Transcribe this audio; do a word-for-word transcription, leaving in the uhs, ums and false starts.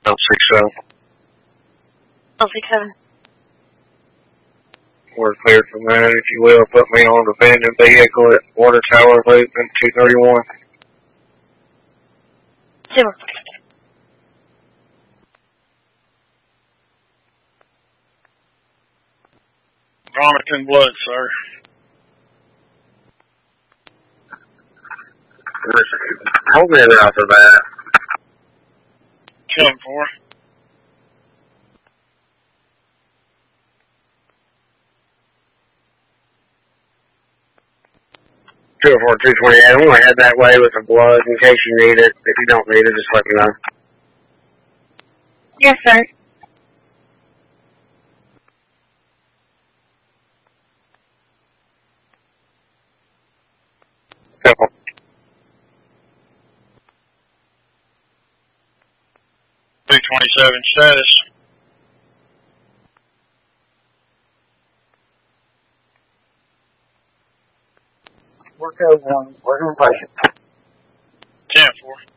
Don't six seven. Oh, six seven. We're clear from that, if you will. Put me on abandoned vehicle at Water Tower Loop in two thirty-one. Zero. Vomiting blood, sir. Hold me out for that. ten four. two oh four two twenty-eight. I'm going to head that way with the blood in case you need it. If you don't need it, just let me know. Yes, sir. Couple. two twenty-seven status. Work over one. Work on patient. ten four.